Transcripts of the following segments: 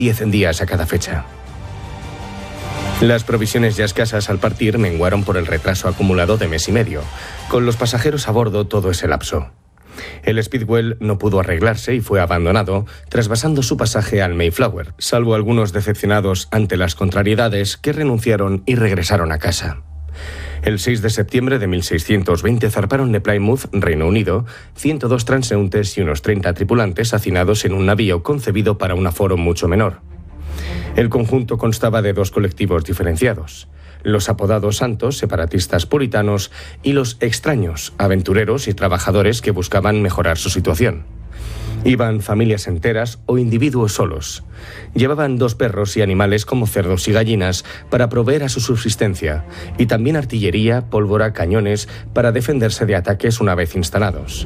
10 días a cada fecha. Las provisiones ya escasas al partir menguaron por el retraso acumulado de mes y medio. Con los pasajeros a bordo todo ese lapso. El Speedwell no pudo arreglarse y fue abandonado, trasvasando su pasaje al Mayflower, salvo algunos decepcionados ante las contrariedades que renunciaron y regresaron a casa. El 6 de septiembre de 1620 zarparon de Plymouth, Reino Unido, 102 transeúntes y unos 30 tripulantes hacinados en un navío concebido para un aforo mucho menor. El conjunto constaba de 2 colectivos diferenciados: los apodados santos, separatistas puritanos, y los extraños, aventureros y trabajadores que buscaban mejorar su situación. Iban familias enteras o individuos solos. Llevaban 2 perros y animales como cerdos y gallinas para proveer a su subsistencia, y también artillería, pólvora, cañones para defenderse de ataques una vez instalados.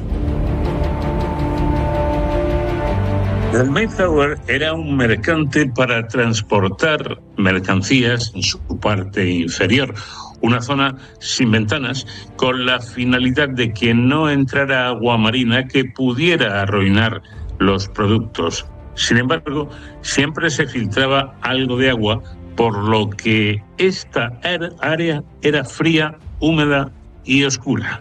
El Mayflower era un mercante para transportar mercancías en su parte inferior, una zona sin ventanas, con la finalidad de que no entrara agua marina que pudiera arruinar los productos. Sin embargo, siempre se filtraba algo de agua, por lo que esta área era fría, húmeda y oscura.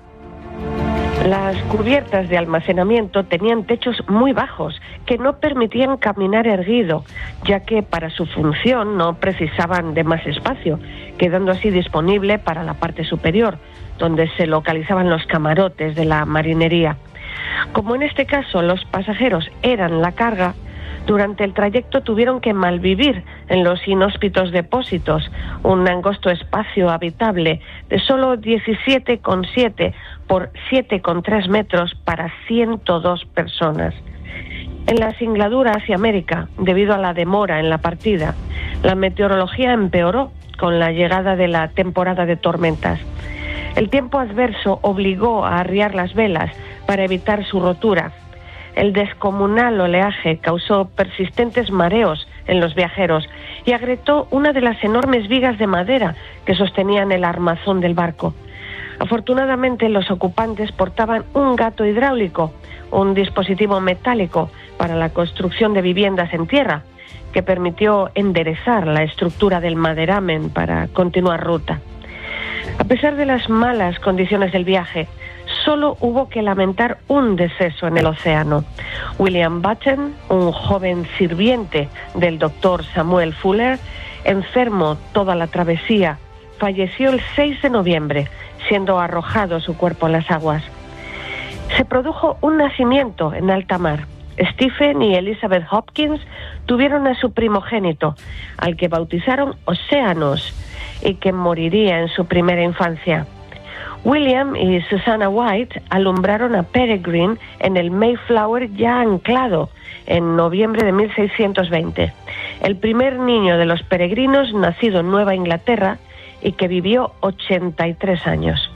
Las cubiertas de almacenamiento tenían techos muy bajos que no permitían caminar erguido, ya que para su función no precisaban de más espacio, quedando así disponible para la parte superior, donde se localizaban los camarotes de la marinería. Como en este caso los pasajeros eran la carga, durante el trayecto tuvieron que malvivir en los inhóspitos depósitos, un angosto espacio habitable de solo 17,7 por 7,3 metros para 102 personas. En la singladura hacia América, debido a la demora en la partida, la meteorología empeoró con la llegada de la temporada de tormentas. El tiempo adverso obligó a arriar las velas para evitar su rotura. El descomunal oleaje causó persistentes mareos en los viajeros y agrietó una de las enormes vigas de madera que sostenían el armazón del barco. Afortunadamente, los ocupantes portaban un gato hidráulico, un dispositivo metálico para la construcción de viviendas en tierra, que permitió enderezar la estructura del maderamen para continuar ruta. A pesar de las malas condiciones del viaje, solo hubo que lamentar un deceso en el océano. William Button, un joven sirviente del doctor Samuel Fuller, enfermo toda la travesía, falleció el 6 de noviembre, siendo arrojado su cuerpo en las aguas. Se produjo un nacimiento en alta mar. Stephen y Elizabeth Hopkins tuvieron a su primogénito, al que bautizaron Océanos, y que moriría en su primera infancia. William y Susanna White alumbraron a Peregrine en el Mayflower ya anclado en noviembre de 1620. El primer niño de los peregrinos nacido en Nueva Inglaterra y que vivió 83 años.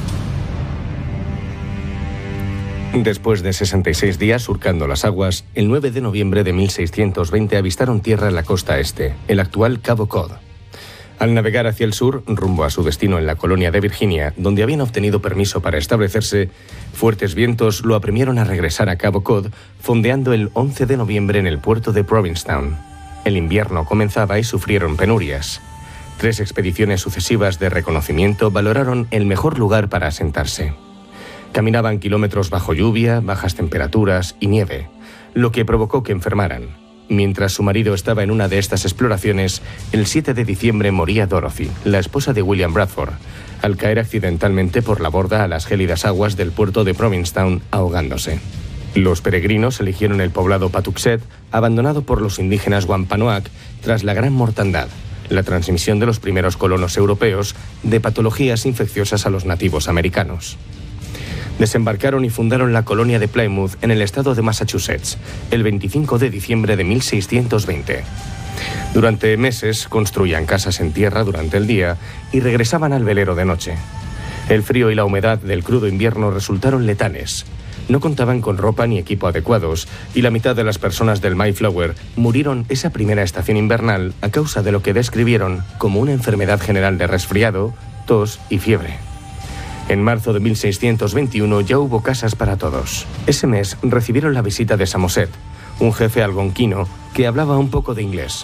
Después de 66 días surcando las aguas, el 9 de noviembre de 1620 avistaron tierra en la costa este, el actual Cabo Cod. Al navegar hacia el sur, rumbo a su destino en la colonia de Virginia, donde habían obtenido permiso para establecerse, fuertes vientos lo apremiaron a regresar a Cabo Cod, fondeando el 11 de noviembre en el puerto de Provincetown. El invierno comenzaba y sufrieron penurias. 3 expediciones sucesivas de reconocimiento valoraron el mejor lugar para asentarse. Caminaban kilómetros bajo lluvia, bajas temperaturas y nieve, lo que provocó que enfermaran. Mientras su marido estaba en una de estas exploraciones, el 7 de diciembre moría Dorothy, la esposa de William Bradford, al caer accidentalmente por la borda a las gélidas aguas del puerto de Provincetown, ahogándose. Los peregrinos eligieron el poblado Patuxet, abandonado por los indígenas Wampanoag, tras la gran mortandad, la transmisión de los primeros colonos europeos de patologías infecciosas a los nativos americanos. Desembarcaron y fundaron la colonia de Plymouth en el estado de Massachusetts, el 25 de diciembre de 1620. Durante meses construían casas en tierra durante el día y regresaban al velero de noche. El frío y la humedad del crudo invierno resultaron letales. No contaban con ropa ni equipo adecuados y la mitad de las personas del Mayflower murieron esa primera estación invernal a causa de lo que describieron como una enfermedad general de resfriado, tos y fiebre. En marzo de 1621 ya hubo casas para todos. Ese mes recibieron la visita de Samoset, un jefe algonquino que hablaba un poco de inglés.